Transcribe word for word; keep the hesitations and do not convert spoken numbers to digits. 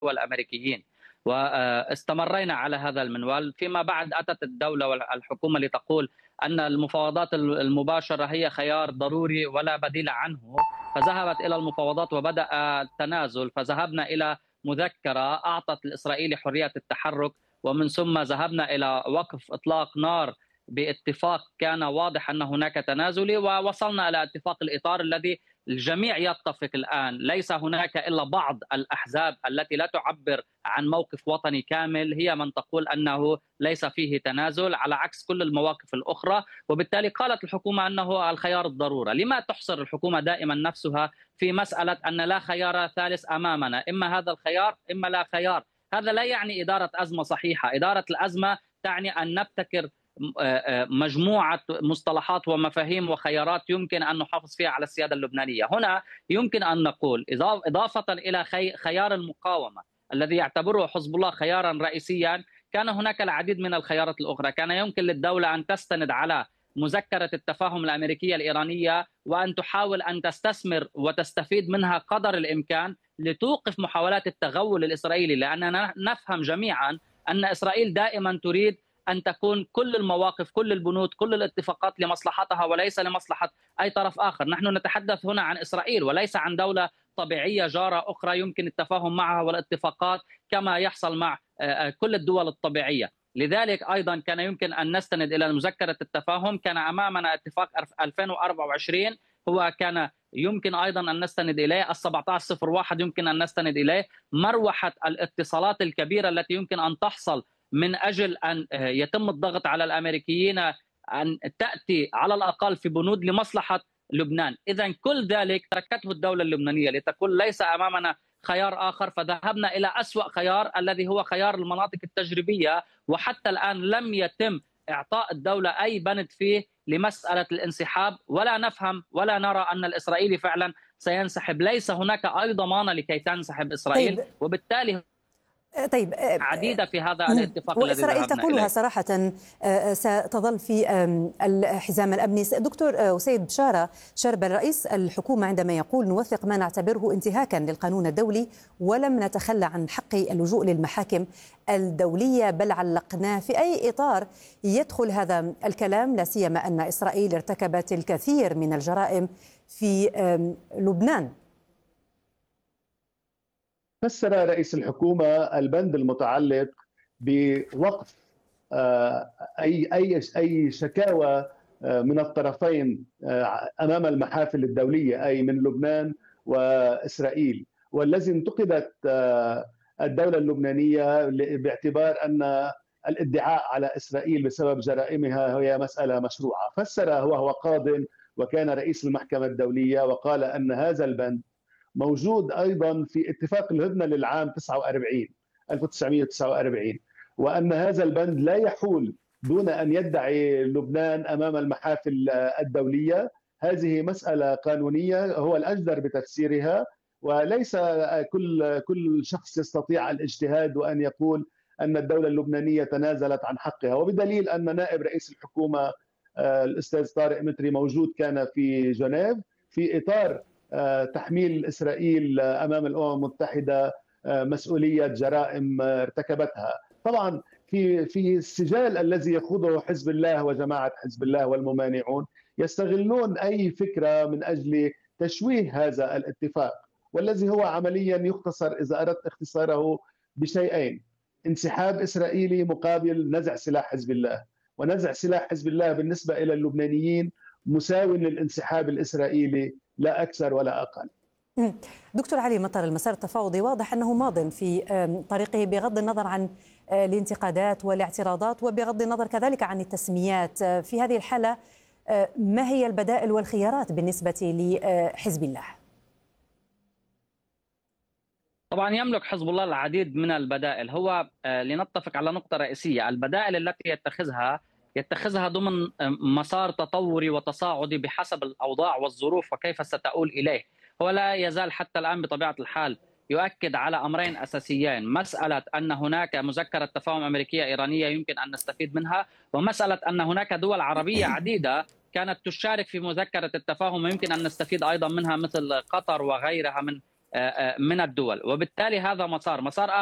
والأمريكيين، واستمرينا على هذا المنوال. فيما بعد أتت الدولة والحكومة لتقول أن المفاوضات المباشرة هي خيار ضروري ولا بديل عنه، فذهبت إلى المفاوضات وبدأ التنازل، فذهبنا إلى مذكرة أعطت الإسرائيلي حرية التحرك، ومن ثم ذهبنا إلى وقف إطلاق نار باتفاق كان واضح أن هناك تنازلي، ووصلنا إلى اتفاق الإطار الذي الجميع يتفق الآن. ليس هناك إلا بعض الأحزاب التي لا تعبر عن موقف وطني كامل، هي من تقول أنه ليس فيه تنازل على عكس كل المواقف الأخرى، وبالتالي قالت الحكومة أنه الخيار الضرورة. لما تحصر الحكومة دائما نفسها في مسألة أن لا خيار ثالث أمامنا، إما هذا الخيار إما لا خيار؟ هذا لا يعني إدارة أزمة صحيحة. إدارة الأزمة تعني أن نبتكر مجموعة مصطلحات ومفاهيم وخيارات يمكن أن نحافظ فيها على السيادة اللبنانية. هنا يمكن أن نقول إضافة إلى خيار المقاومة الذي يعتبره حزب الله خيارا رئيسيا، كان هناك العديد من الخيارات الأخرى. كان يمكن للدولة أن تستند على مذكرة التفاهم الأمريكية الإيرانية وأن تحاول أن تستثمر وتستفيد منها قدر الإمكان لتوقف محاولات التغول الإسرائيلي، لأننا نفهم جميعا أن إسرائيل دائما تريد أن تكون كل المواقف كل البنود كل الاتفاقات لمصلحتها وليس لمصلحة أي طرف آخر. نحن نتحدث هنا عن إسرائيل وليس عن دولة طبيعية جارة أخرى يمكن التفاهم معها والاتفاقات كما يحصل مع كل الدول الطبيعية. لذلك أيضا كان يمكن أن نستند إلى مذكرة التفاهم. كان أمامنا اتفاق ألفين وأربعة وعشرين هو كان يمكن أيضا أن نستند إليه، سبعة عشر صفر واحد يمكن أن نستند إليه، مروحة الاتصالات الكبيرة التي يمكن أن تحصل من أجل أن يتم الضغط على الأمريكيين أن تأتي على الأقل في بنود لمصلحة لبنان. إذن كل ذلك تركته الدولة اللبنانية لتقول ليس أمامنا خيار آخر، فذهبنا إلى أسوأ خيار الذي هو خيار المناطق التجريبية، وحتى الآن لم يتم إعطاء الدولة أي بند فيه لمسألة الانسحاب، ولا نفهم ولا نرى أن الإسرائيلي فعلا سينسحب. ليس هناك أي ضمانة لكي تنسحب إسرائيل. طيب. وبالتالي طيب عديدة في هذا الاتفاق الذي وإسرائيل ذهبنا تقولها إليه. صراحة ستظل في الحزام الأمني. دكتور سيد بشارة شربل رئيس الحكومة عندما يقول نوثق ما نعتبره انتهاكا للقانون الدولي ولم نتخلى عن حق اللجوء للمحاكم الدولية بل علقناه، في أي إطار يدخل هذا الكلام، لا سيما أن إسرائيل ارتكبت الكثير من الجرائم في لبنان؟ فسر رئيس الحكومة البند المتعلق بوقف أي أي أي شكاوى من الطرفين أمام المحافل الدولية، أي من لبنان وإسرائيل، والذي انتقدت الدولة اللبنانية باعتبار أن الادعاء على إسرائيل بسبب جرائمها هي مسألة مشروعة. فسر وهو قاضٍ وكان رئيس المحكمة الدولية، وقال أن هذا البند موجود أيضا في اتفاق الهدنة للعام تسعة وأربعين ألف وتسعمئة وتسعة وأربعين، وأن هذا البند لا يحول دون أن يدعي لبنان أمام المحافل الدولية. هذه مسألة قانونية هو الأجدر بتفسيرها، وليس كل كل شخص يستطيع الاجتهاد وأن يقول أن الدولة اللبنانية تنازلت عن حقها. وبدليل أن نائب رئيس الحكومة الأستاذ طارق متري موجود كان في جنيف في إطار تحميل إسرائيل أمام الأمم المتحدة مسؤولية جرائم ارتكبتها. طبعا في في السجال الذي يخوضه حزب الله وجماعة حزب الله والممانعون يستغلون أي فكرة من أجل تشويه هذا الاتفاق، والذي هو عمليا يختصر إذا أردت اختصاره بشيئين: انسحاب إسرائيلي مقابل نزع سلاح حزب الله. ونزع سلاح حزب الله بالنسبة إلى اللبنانيين مساو للانسحاب الإسرائيلي، لا أكثر ولا أقل. دكتور علي مطر، المسار التفاوضي واضح أنه ماض في طريقه بغض النظر عن الانتقادات والاعتراضات وبغض النظر كذلك عن التسميات. في هذه الحالة ما هي البدائل والخيارات بالنسبة لحزب الله؟ طبعا يملك حزب الله العديد من البدائل. هو لنتفق على نقطة رئيسية: البدائل التي يتخذها يتخذها ضمن مسار تطوري وتصاعدي بحسب الأوضاع والظروف وكيف ستؤول إليه. هو لا يزال حتى الآن بطبيعة الحال يؤكد على أمرين أساسيين: مسألة أن هناك مذكرة تفاهم أمريكية إيرانية يمكن أن نستفيد منها، ومسألة أن هناك دول عربية عديدة كانت تشارك في مذكرة التفاهم ويمكن أن نستفيد أيضا منها مثل قطر وغيرها من من الدول، وبالتالي هذا مسار مسار